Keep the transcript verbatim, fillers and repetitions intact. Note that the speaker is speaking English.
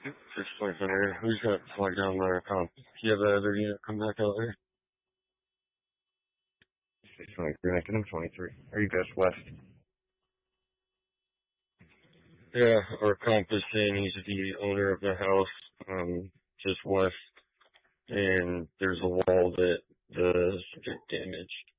Six points under. Who's got flag down there? Um, do you have the other unit come back out there? Six twenty-three, making them twenty-three. Are you guys west? Yeah, our comp is saying he's the owner of the house, um, just west, and there's a wall that the subject damaged.